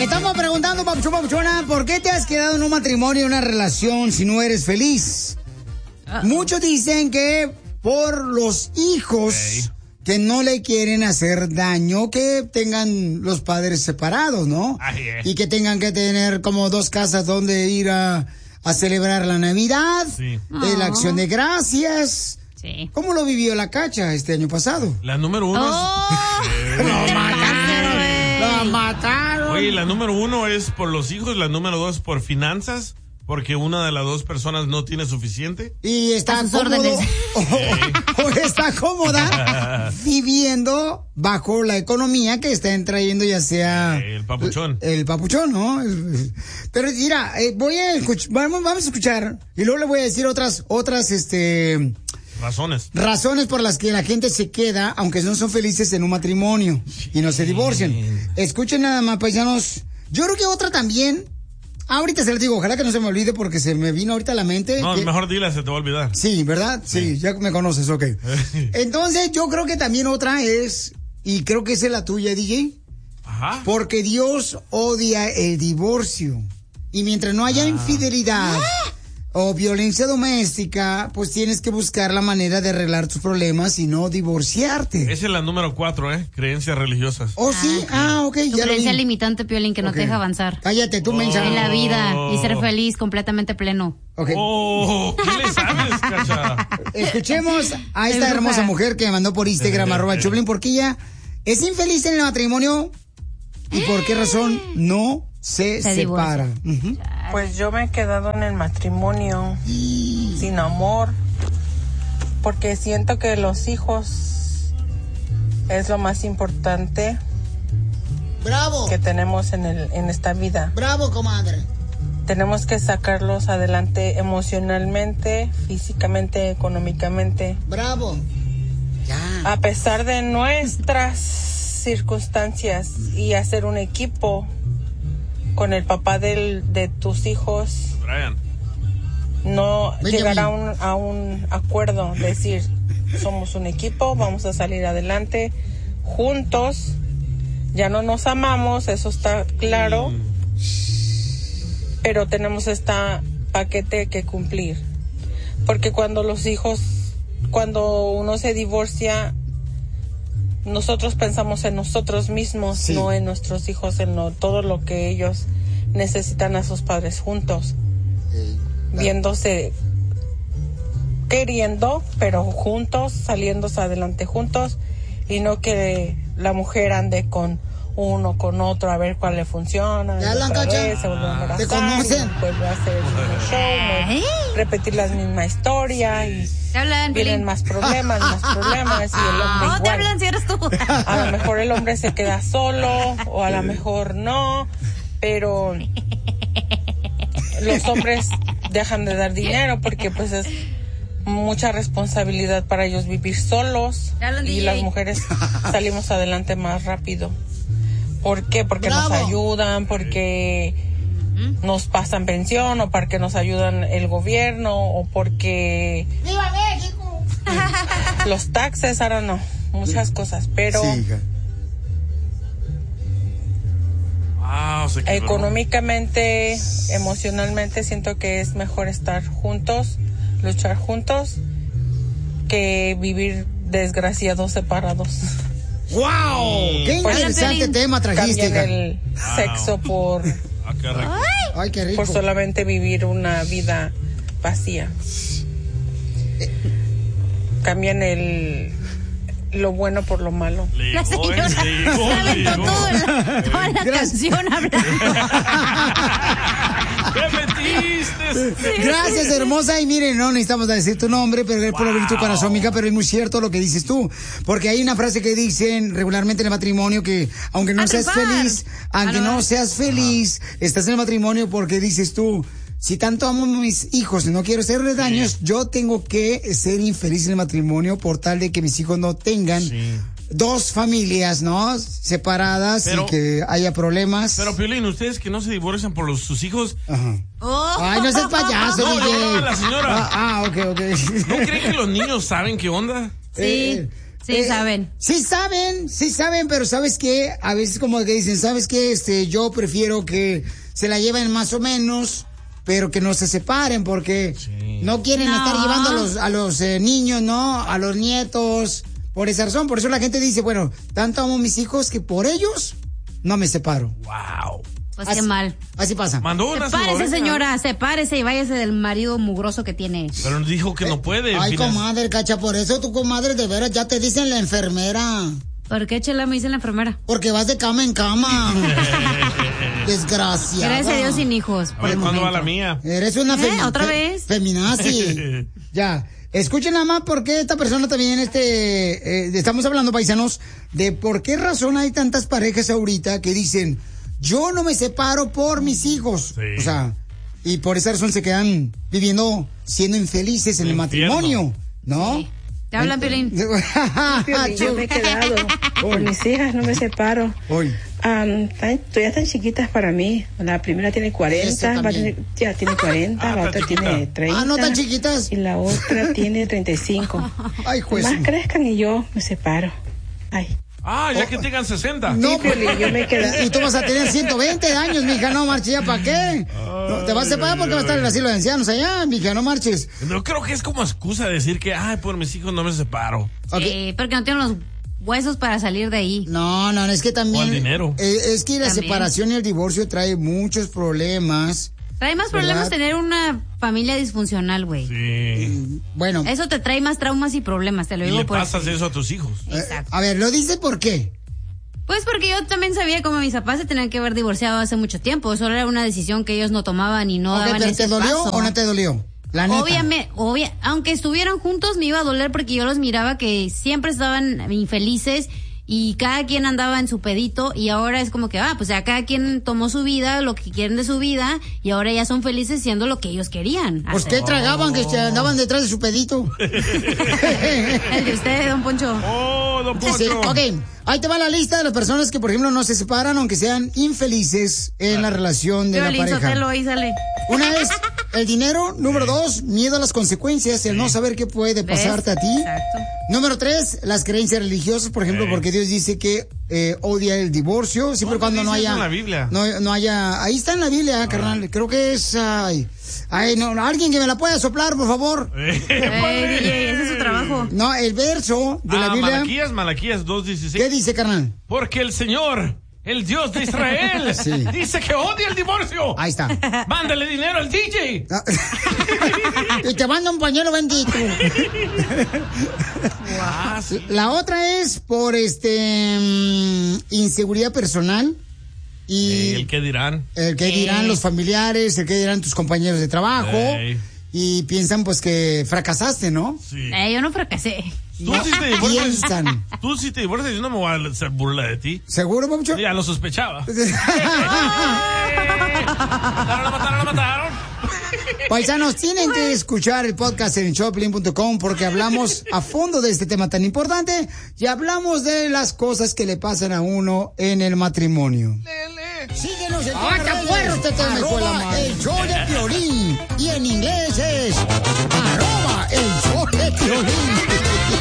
Estamos preguntando, papuchona, ¿por qué te has quedado en un matrimonio, en una relación, si no eres feliz? Muchos dicen que por los hijos que no le quieren hacer daño, que tengan los padres separados, ¿no? Y que tengan que tener como 2 casas donde ir a celebrar la Navidad, la Acción de Gracias. Sí. ¿Cómo lo vivió la Cacha este año pasado? La número 1 ¡Lo mataron! Oye, la número 1 es por los hijos, la número 2 por finanzas, porque una de las 2 personas no tiene suficiente. Y está cómodo, o está cómoda viviendo bajo la economía que están trayendo, ya sea el papuchón. El papuchón, ¿no? Pero mira, voy a escuchar, vamos a escuchar y luego le voy a decir otras razones por las que la gente se queda, aunque no son felices en un matrimonio y no se divorcian. Escuchen nada más, paisanos. Yo creo que otra también. Ahorita se les digo, ojalá que no se me olvide porque se me vino ahorita a la mente. No, mejor dila, se te va a olvidar. Sí, ¿verdad? Sí, ya me conoces, ok. Entonces, yo creo que también otra es, y creo que esa es la tuya, DJ. Ajá. Porque Dios odia el divorcio. Y mientras no haya infidelidad o violencia doméstica, pues tienes que buscar la manera de arreglar tus problemas y no divorciarte. Esa es la número 4, creencias religiosas. ¿Oh, sí? Ok. Tu creencia limitante, Piolín, que no te deja avanzar. Cállate, tú mensaje. En la vida y ser feliz, completamente pleno. Okay. ¿Qué le sabes, Cacha? Escuchemos a esta hermosa mujer que me mandó por Instagram, @Choplin, porque ella es infeliz en el matrimonio y por qué razón no se separa. Pues yo me he quedado en el matrimonio sin amor porque siento que los hijos es lo más importante que tenemos en esta vida. Bravo, comadre. Tenemos que sacarlos adelante emocionalmente, físicamente, económicamente. Bravo. Ya. A pesar de nuestras circunstancias y hacer un equipo con el papá de tus hijos, Brian. No llegar a un acuerdo, decir, somos un equipo, vamos a salir adelante juntos, ya no nos amamos, eso está claro, pero tenemos este paquete que cumplir, porque cuando uno se divorcia, nosotros pensamos en nosotros mismos, no en nuestros hijos, en todo lo que ellos necesitan a sus padres juntos, viéndose, queriendo, pero juntos, saliéndose adelante juntos, y no que la mujer ande con uno, con otro, a ver cuál le funciona. Se vuelve a embarazar, ¿te conocen? Vuelve a hacer el mismo show, repetir la misma historia y vienen más problemas y el hombre igual. Te hablan si eres tú. A lo mejor el hombre se queda solo o a lo mejor no, pero los hombres dejan de dar dinero porque pues es mucha responsabilidad para ellos vivir solos y las mujeres salimos adelante más rápido. ¿Por qué? Porque nos ayudan, porque nos pasan pensión o porque nos ayudan el gobierno o porque ¡Viva México! Los taxes, ahora no, muchas cosas, pero económicamente, emocionalmente siento que es mejor estar juntos, luchar juntos, que vivir desgraciados separados. ¡Wow! ¡Qué interesante tema trajiste! Cambian el sexo por... ¡Ay, qué rico! Por solamente vivir una vida vacía. Cambian lo bueno por lo malo. La señora se aventó toda la canción hablando. ¿Qué metiste? Gracias, hermosa. Y miren, no necesitamos decir tu nombre, pero es por abrir tu corazón, amiga, pero es muy cierto lo que dices tú. Porque hay una frase que dicen regularmente en el matrimonio que aunque no seas feliz, estás en el matrimonio porque dices tú, si tanto amo a mis hijos y no quiero hacerles daños, yo tengo que ser infeliz en el matrimonio por tal de que mis hijos no tengan dos familias, ¿no? Separadas, y que haya problemas. Pero, Piolín, ustedes que no se divorcian por sus hijos. Ajá. Ay, no seas payaso, no, la señora. Ok. ¿No creen que los niños saben qué onda? Sí. Sí saben. Sí saben, pero ¿sabes qué? A veces como que dicen, ¿sabes qué? Yo prefiero que se la lleven más o menos, pero que no se separen porque no quieren estar llevando a los niños, ¿no? A los nietos. Por esa razón, por eso la gente dice, bueno, tanto amo a mis hijos que por ellos no me separo. Wow. Pues qué mal. Así pasa. Sepárese, señora, sepárese y váyase del marido mugroso que tiene. Pero nos dijo que no puede. Ay, comadre, Cacha, por eso tu comadre de veras ya te dicen la enfermera. ¿Por qué, Chela, me dicen la enfermera? Porque vas de cama en cama. Desgraciada. Gracias a Dios sin hijos. A ver, ¿cuándo va la mía? Eres una ¿Otra vez? Feminazi. Ya. Escuchen nada más por qué esta persona también, estamos hablando, paisanos, de por qué razón hay tantas parejas ahorita que dicen, yo no me separo por mis hijos. Sí. O sea, y por esa razón se quedan viviendo, siendo infelices en el matrimonio, ¿no? Sí. ¿Te hablan, Piolín? Yo me he quedado con mis hijas, no me separo. Todavía están chiquitas para mí. La primera tiene 40, ya tiene 40, la otra tiene 30. No tan chiquitas. Y la otra tiene 35. Ay, juez. Más crezcan y yo me separo. Ay. Ya que tengan 60. No, Piolín, yo me he quedado. Y tú vas a tener 120 años, mija, no marches ya, ¿para qué? No, te vas a separar porque va a estar en el asilo de ancianos allá, mija, no marches. No creo que es como excusa decir que, por mis hijos no me separo. Sí, porque no tienen los huesos para salir de ahí. No, es que también. O el dinero. Es que la separación y el divorcio trae muchos problemas. Trae más problemas tener una familia disfuncional, güey. Sí. Bueno. Eso te trae más traumas y problemas, te lo digo. Y le pasas eso a tus hijos. Exacto. A ver, ¿lo dices por qué? Pues porque yo también sabía como mis papás se tenían que haber divorciado hace mucho tiempo. Solo era una decisión que ellos no tomaban y no daban ese ¿Te dolió paso. o no te dolió? La neta. Aunque estuvieran juntos me iba a doler porque yo los miraba que siempre estaban infelices y cada quien andaba en su pedito y ahora es como que, pues ya cada quien tomó su vida, lo que quieren de su vida y ahora ya son felices siendo lo que ellos querían. Pues ¿qué tragaban que andaban detrás de su pedito? El de usted, don Poncho. Don Poncho. Sí, ok, ahí te va la lista de las personas que, por ejemplo, no se separan aunque sean infelices en la relación de la pareja. Ahí sale. Una es el dinero. Número 2, miedo a las consecuencias, el no saber qué puede pasarte a ti. Exacto. Número 3, las creencias religiosas, por ejemplo, porque Dios dice que odia el divorcio, siempre cuando no haya... en la Biblia? No haya... Ahí está en la Biblia, carnal. Creo que es... alguien que me la pueda soplar, por favor. Ese es su trabajo. No, el verso de la Biblia... Malaquías 2:16. ¿Qué dice, carnal? Porque el Señor, el Dios de Israel, dice que odia el divorcio. Ahí está. Mándale dinero al DJ. Y te manda un pañuelo bendito. Sí. La otra es por inseguridad personal. Y el que dirán. El que dirán los familiares, el que dirán tus compañeros de trabajo. Y piensan pues que fracasaste, ¿no? Sí. Yo no fracasé. Tú si te divorcias, yo no me voy a hacer burla de ti. ¿Seguro, Papucho? Ya lo sospechaba. Lo mataron. Paisanos, tienen que escuchar el podcast en Choplin.com porque hablamos a fondo de este tema tan importante y hablamos de las cosas que le pasan a uno en el matrimonio. Síguenos en el show de Piolín y en inglés es @el show de Piolín.